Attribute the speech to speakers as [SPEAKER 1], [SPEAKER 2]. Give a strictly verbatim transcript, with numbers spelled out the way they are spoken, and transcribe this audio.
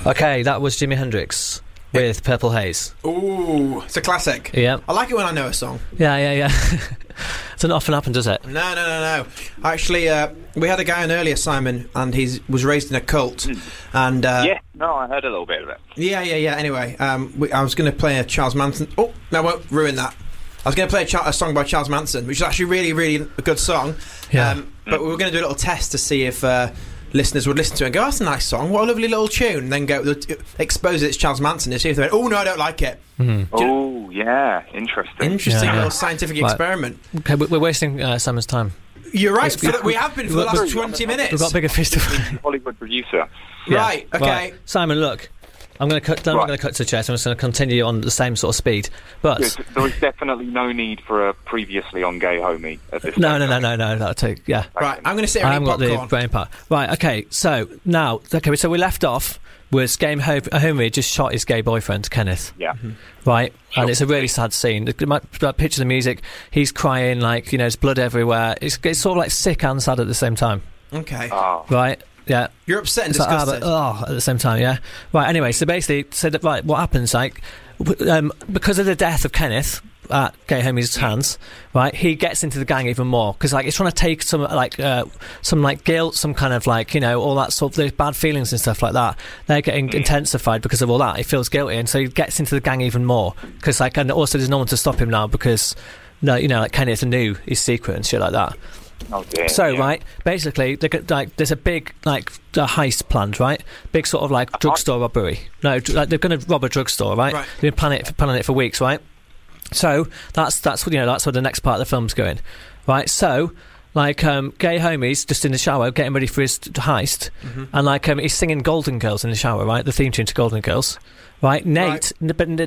[SPEAKER 1] Okay, that was Jimi Hendrix with Purple Haze.
[SPEAKER 2] Ooh, it's a classic.
[SPEAKER 1] Yeah.
[SPEAKER 2] I like it when I know a song.
[SPEAKER 1] Yeah, yeah, yeah. Doesn't often happen, does it?
[SPEAKER 2] No, no, no, no. Actually, uh, we had a guy on earlier, Simon, and he was raised in a cult. And uh,
[SPEAKER 3] Yeah, no, I heard a little bit of it.
[SPEAKER 2] yeah, yeah, yeah. Anyway, um, we, I was going to play a Charles Manson. Oh, no, I won't ruin that. I was going to play a, Char- a song by Charles Manson, which is actually really, really a good song.
[SPEAKER 1] Yeah.
[SPEAKER 2] Um, but we were going to do a little test to see if uh, listeners would listen to it and go, that's a nice song, what a lovely little tune, and then go expose it to Charles Manson and see if they went, oh, no, I don't like it.
[SPEAKER 1] Mm.
[SPEAKER 3] Oh, yeah, interesting.
[SPEAKER 2] Interesting
[SPEAKER 1] Yeah.
[SPEAKER 2] little scientific
[SPEAKER 1] Right.
[SPEAKER 2] experiment.
[SPEAKER 1] Okay, we- we're wasting uh, Simon's time.
[SPEAKER 2] You're right,
[SPEAKER 1] Let's-
[SPEAKER 2] for the, we have been for the
[SPEAKER 1] We've got-
[SPEAKER 2] last twenty minutes.
[SPEAKER 1] We've got bigger fish to fry.
[SPEAKER 3] Hollywood producer.
[SPEAKER 1] Yeah.
[SPEAKER 2] Right, okay.
[SPEAKER 1] Right. Simon, look, I'm going to cut. I'm not
[SPEAKER 3] Right.
[SPEAKER 1] going to cut to the chase. I'm just going to continue on the same sort of speed. But
[SPEAKER 3] Good. There is definitely no need for a previously on Gay Homie at this
[SPEAKER 1] no,
[SPEAKER 3] stage.
[SPEAKER 1] no, no, no, no. That'll take. Yeah.
[SPEAKER 2] Right, I'm going to sit here
[SPEAKER 1] I
[SPEAKER 2] and
[SPEAKER 1] haven't
[SPEAKER 2] eat
[SPEAKER 1] got
[SPEAKER 2] popcorn.
[SPEAKER 1] the brain part. Right. Okay. So now, okay. So we left off with Game Ho- Homie just shot his gay boyfriend Kenneth.
[SPEAKER 3] Yeah.
[SPEAKER 1] Right,
[SPEAKER 3] Sure.
[SPEAKER 1] and it's a really sad scene. The, my, like, picture the music. He's crying, like, you know, there's blood everywhere. It's, it's sort of like sick and sad at the same time.
[SPEAKER 2] Okay.
[SPEAKER 3] Oh.
[SPEAKER 1] Right. Yeah.
[SPEAKER 2] You're upset and
[SPEAKER 1] It's like, ah,
[SPEAKER 2] disgusted.
[SPEAKER 1] but, oh, at the same time, yeah. Right, anyway, so basically, so that, right, what happens, like, w- um, because of the death of Kenneth at Gay Homie's hands, right, he gets into the gang even more, because, like, he's trying to take some, like, uh, some, like, guilt, some kind of, like, you know, all that sort of, those bad feelings and stuff like that, they're getting intensified because of all that. He feels guilty, and so he gets into the gang even more, because, like, and also there's no one to stop him now, because, no, you know, like, Kenneth knew his secret and shit like that.
[SPEAKER 3] Oh, dear.
[SPEAKER 1] So,
[SPEAKER 3] yeah.
[SPEAKER 1] right, basically, they get, like, there's a big, like, uh, heist planned, right? Big sort of, like, drugstore robbery. No, dr- like, they're going to rob a drugstore, right?
[SPEAKER 2] Right.
[SPEAKER 1] They've been planning it, for, planning it for weeks, right? So, that's, that's, you know, that's where the next part of the film's going, right? So, like, um, Gay Homie's just in the shower getting ready for his t- heist,
[SPEAKER 2] Mm-hmm.
[SPEAKER 1] and, like, um, he's singing Golden Girls in the shower, right? The theme tune to Golden Girls, right? Nate, n- but n-